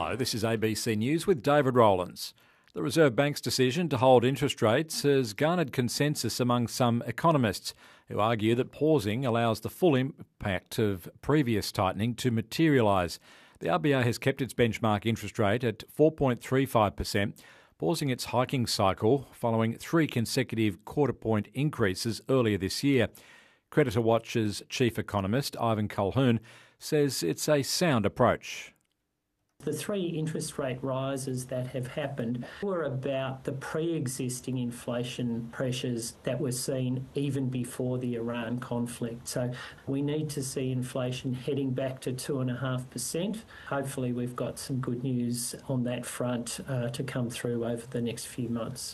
Hello, this is ABC News with David Rowlands. The Reserve Bank's decision to hold interest rates has garnered consensus among some economists who argue that pausing allows the full impact of previous tightening to materialise. The RBA has kept its benchmark interest rate at 4.35%, pausing its hiking cycle following 3 consecutive quarter-point increases earlier this year. Creditor Watch's chief economist, Ivan Colquhoun, says it's a sound approach. The 3 interest rate rises that have happened were about the pre-existing inflation pressures that were seen even before the Iran conflict. So we need to see inflation heading back to 2.5%. Hopefully we've got some good news on that front to come through over the next few months.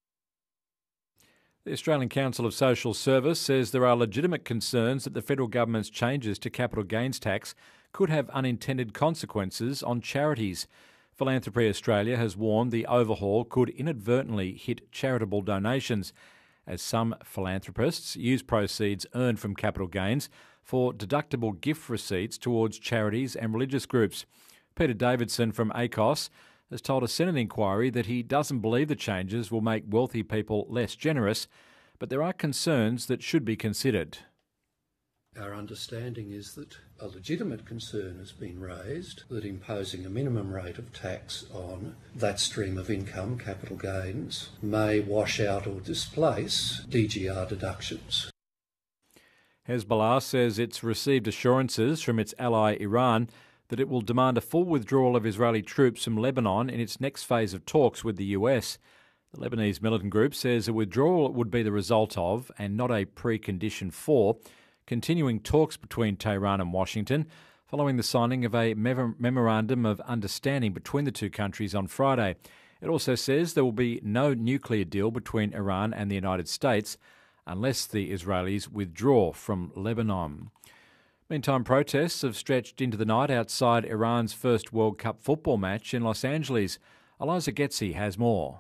The Australian Council of Social Service says there are legitimate concerns that the federal government's changes to capital gains tax could have unintended consequences on charities. Philanthropy Australia has warned the overhaul could inadvertently hit charitable donations, as some philanthropists use proceeds earned from capital gains for deductible gift receipts towards charities and religious groups. Peter Davidson from ACOSS has told a Senate inquiry that he doesn't believe the changes will make wealthy people less generous, but there are concerns that should be considered. Our understanding is that a legitimate concern has been raised that imposing a minimum rate of tax on that stream of income, capital gains, may wash out or displace DGR deductions. Hezbollah says it's received assurances from its ally Iran that it will demand a full withdrawal of Israeli troops from Lebanon in its next phase of talks with the US. The Lebanese militant group says a withdrawal would be the result of, and not a precondition for, continuing talks between Tehran and Washington following the signing of a memorandum of understanding between the two countries on Friday. It also says there will be no nuclear deal between Iran and the United States unless the Israelis withdraw from Lebanon. Meantime, protests have stretched into the night outside Iran's first World Cup football match in Los Angeles. Eliza Getzi has more.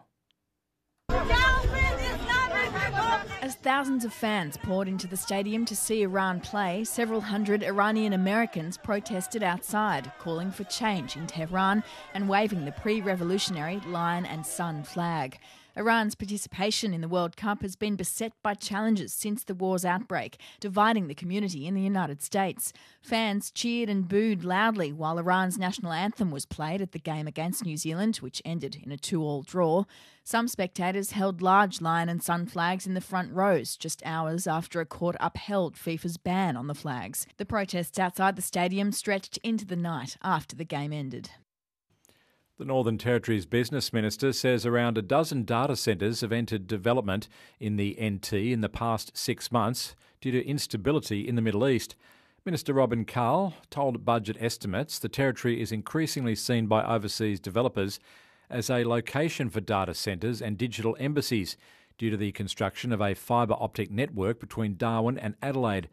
As thousands of fans poured into the stadium to see Iran play, several hundred Iranian Americans protested outside, calling for change in Tehran and waving the pre-revolutionary lion and sun flag. Iran's participation in the World Cup has been beset by challenges since the war's outbreak, dividing the community in the United States. Fans cheered and booed loudly while Iran's national anthem was played at the game against New Zealand, which ended in a 2-2 draw. Some spectators held large lion and sun flags in the front rows, just hours after a court upheld FIFA's ban on the flags. The protests outside the stadium stretched into the night after the game ended. The Northern Territory's Business Minister says around a dozen data centres have entered development in the NT in the past 6 months due to instability in the Middle East. Minister Robin Carl told Budget Estimates the Territory is increasingly seen by overseas developers as a location for data centres and digital embassies due to the construction of a fibre optic network between Darwin and Adelaide.